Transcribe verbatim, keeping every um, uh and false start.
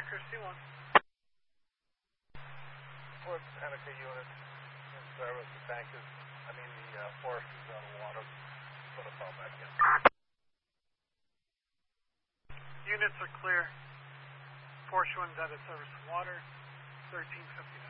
C one. Fort Seneca unit in service. The tank is, I mean, the uh, forest is out of water. Put a call back in. Units are clear. Forest one's out of service water. thirteen fifty-nine.